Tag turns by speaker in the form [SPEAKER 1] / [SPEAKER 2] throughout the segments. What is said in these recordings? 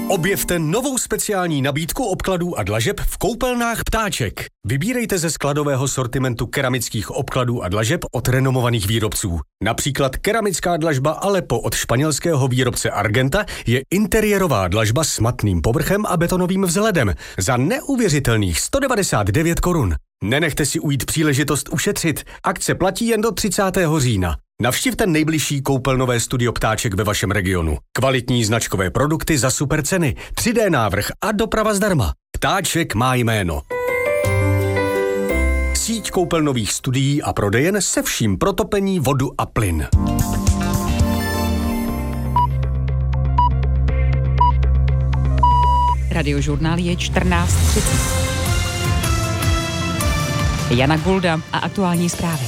[SPEAKER 1] Objevte novou speciální nabídku obkladů a dlažeb v koupelnách Ptáček. Vybírejte ze skladového sortimentu keramických obkladů a dlažeb od renomovaných výrobců. Například keramická dlažba Aleppo od španělského výrobce Argenta je interiérová dlažba s matným povrchem a betonovým vzhledem za neuvěřitelných 199 korun. Nenechte si ujít příležitost ušetřit. Akce platí jen do 30. října. Navštivte nejbližší koupelnové studio Ptáček ve vašem regionu. Kvalitní značkové produkty za super ceny, 3D návrh a doprava zdarma. Ptáček má jméno. Síť koupelnových studií a prodejen se vším pro topení, vodu a plyn.
[SPEAKER 2] Radiožurnál je 14:30. Jana Gulda a aktuální zprávy.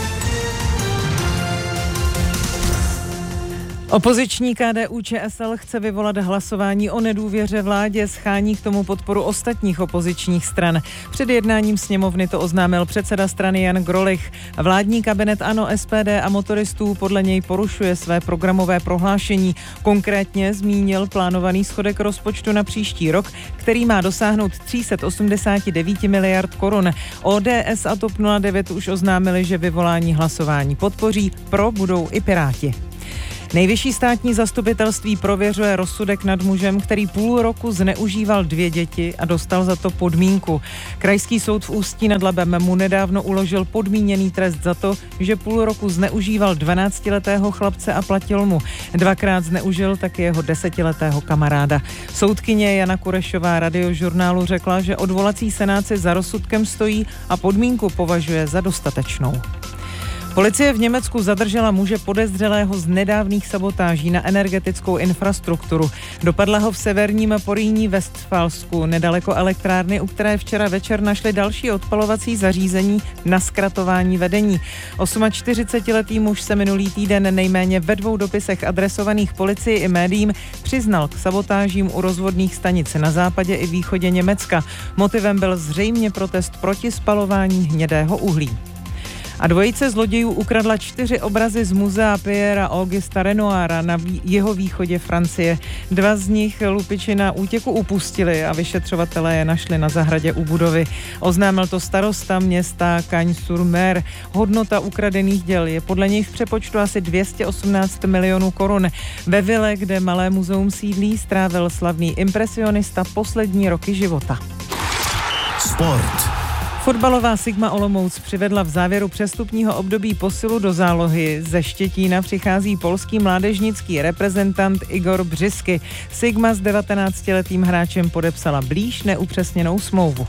[SPEAKER 3] Opoziční KDU-ČSL chce vyvolat hlasování o nedůvěře vládě, schání k tomu podporu ostatních opozičních stran. Před jednáním sněmovny to oznámil předseda strany Jan Grolich. Vládní kabinet ANO, SPD a motoristů podle něj porušuje své programové prohlášení. Konkrétně zmínil plánovaný schodek rozpočtu na příští rok, který má dosáhnout 389 miliard korun. ODS a TOP 09 už oznámili, že vyvolání hlasování podpoří, pro budou i Piráti. Nejvyšší státní zastupitelství prověřuje rozsudek nad mužem, který půl roku zneužíval 2 děti a dostal za to podmínku. Krajský soud v Ústí nad Labem mu nedávno uložil podmíněný trest za to, že půl roku zneužíval 12letého chlapce a platil mu. 2krát zneužil taky jeho 10letého kamaráda. Soudkyně Jana Kurešová Radiožurnálu řekla, že odvolací senát si za rozsudkem stojí a podmínku považuje za dostatečnou. Policie v Německu zadržela muže podezřelého z nedávných sabotáží na energetickou infrastrukturu. Dopadla ho v severním Porýní Westfalsku, nedaleko elektrárny, u které včera večer našli další odpalovací zařízení na zkratování vedení. 48letý muž se minulý týden nejméně ve 2 dopisech adresovaných policii i médiím přiznal k sabotážím u rozvodných stanic na západě i východě Německa. Motivem byl zřejmě protest proti spalování hnědého uhlí. A dvojice zlodějů ukradla 4 obrazy z muzea Pierra Augusta Renoira na jihovýchodě Francie. 2 z nich lupiči na útěku upustili a vyšetřovatelé je našli na zahradě u budovy. Oznámil to starosta města Cagnes-sur-Mer. Hodnota ukradených děl je podle něj v přepočtu asi 218 milionů korun. Ve vile, kde malé muzeum sídlí, strávil slavný impresionista poslední roky života.
[SPEAKER 4] Sport.
[SPEAKER 3] Fotbalová Sigma Olomouc přivedla v závěru přestupního období posilu do zálohy. Ze Štětína přichází polský mládežnický reprezentant Igor Břisky. Sigma s 19letým hráčem podepsala blíž neupřesněnou smlouvu.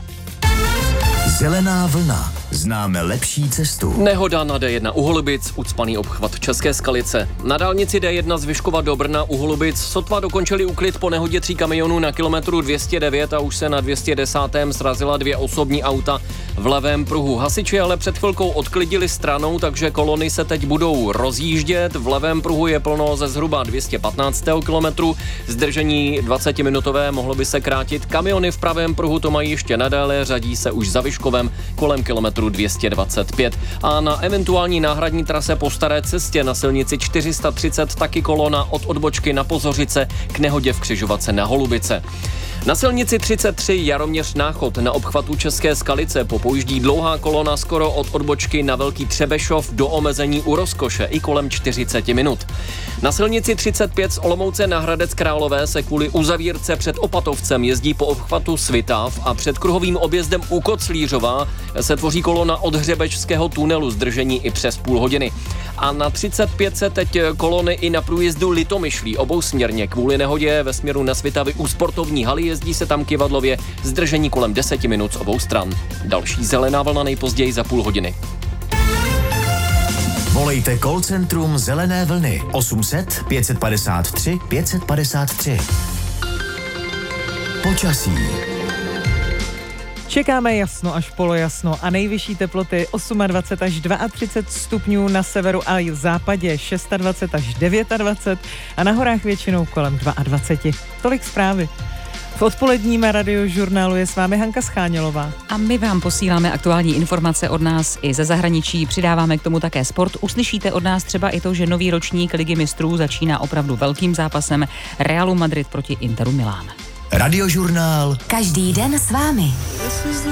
[SPEAKER 4] Zelená vlna. Známe lepší cestu.
[SPEAKER 5] Nehoda na D1 u Holubic, ucpaný obchvat České Skalice. Na dálnici D1 z Vyškova do Brna u Holubic sotva dokončili úklid po nehodě 3 kamionů na kilometru 209 a už se na 210. srazila 2 osobní auta v levém pruhu. Hasiči ale před chvilkou odklidili stranou, takže kolony se teď budou rozjíždět. V levém pruhu je plno ze zhruba 215. kilometru. Zdržení 20-minutové mohlo by se krátit. Kamiony v pravém pruhu to mají ještě nadále, řadí se už za Vyškovem kolem kilometru 225. A na eventuální náhradní trase po staré cestě na silnici 430 taky kolona od odbočky na Pozořice k nehodě v křižovatce na Holubice. Na silnici 33 Jaroměř Náchod na obchvatu České Skalice popouždí dlouhá kolona skoro od odbočky na Velký Třebešov do omezení u Rozkoše i kolem 40 minut. Na silnici 35 z Olomouce na Hradec Králové se kvůli uzavírce před Opatovcem jezdí po obchvatu Svitav a před kruhovým objezdem u Koclířova se tvoří kolona od Hřebečského tunelu, zdržení i přes půl hodiny. A na 35 se teď kolony i na průjezdu Litomyšlí obousměrně kvůli nehodě ve směru na Svitavy u sportovní haly, jezdí se tam kyvadlově, zdržení kolem 10 minut z obou stran. Další zelená vlna nejpozději za půl hodiny.
[SPEAKER 4] Volejte call centrum Zelené vlny 800 553 553. Počasí.
[SPEAKER 3] Čekáme jasno až polojasno a nejvyšší teploty 28 až 32 stupňů, na severu a západě 26 až 29 a na horách většinou kolem 22. Tolik zprávy. V odpoledním Radiožurnálu je s vámi Hanka Schánělová.
[SPEAKER 2] A my vám posíláme aktuální informace od nás i ze zahraničí, přidáváme k tomu také sport. Uslyšíte od nás třeba i to, že nový ročník Ligy mistrů začíná opravdu velkým zápasem Realu Madrid proti Interu Milán.
[SPEAKER 4] Radiožurnál.
[SPEAKER 6] Každý den s vámi.